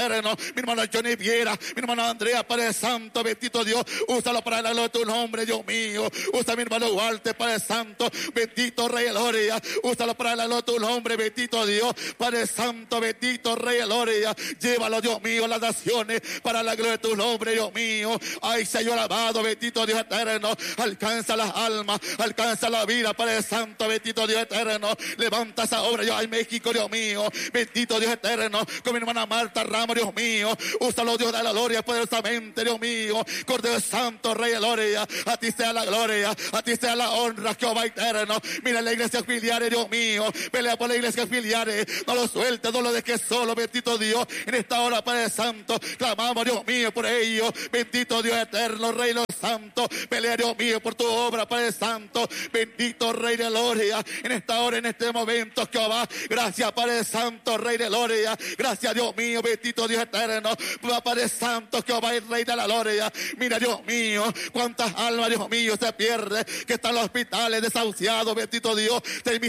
eterno. Mi hermano Johnny Viera, mi hermano Andrea, Padre Santo, bendito Dios, úsalo para la gloria de tu nombre, Dios mío. Usa mi hermano Walter, Padre Santo, bendito Rey de Gloria, úsalo para la gloria de tu nombre, bendito Dios, Padre Santo, bendito Rey de Gloria. Llévalo, Dios mío, las naciones para la gloria de tu nombre, Dios mío. Ay, Señor amado, bendito Dios eterno, alcanza las almas, alcanza la vida, Padre Santo, bendito Dios eterno. Levanta esa obra, yo, ay, México, Dios mío, bendito Dios eterno, con mi hermana Marta Ramos, Dios mío. Úsalo, Dios de la gloria, poderosamente, Dios mío. Cordero Santo, Rey de Gloria, a ti sea la gloria, a ti sea la honra, Jehová eterno. Mira la iglesia filial, Dios mío, pelea por la iglesia filial, no lo sueltes, no lo dejes solo, bendito Dios. En esta hora, Padre Santo, clamamos, Dios mío, por ellos, bendito Dios eterno, Rey de los santos. Pelea, Dios mío, por tu obra, Padre Santo, bendito Rey de Gloria. En esta hora, en este momento, Jehová, gracias, Padre Santo, Rey de Gloria. Gracias, Dios mío, bendito Dios eterno, Padre Santo, Jehová, el Rey de la Gloria. Mira, Dios mío, cuántas almas, Dios mío, se pierden, que están en los hospitales desahuciados, bendito Dios. Ten